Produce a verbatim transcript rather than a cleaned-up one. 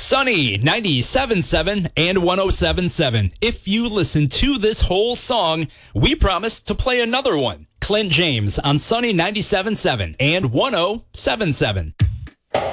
Sunny ninety-seven point seven and one oh seven point seven. If you listen to this whole song, we promise to play another one. Clint James on Sunny ninety-seven point seven and one oh seven point seven.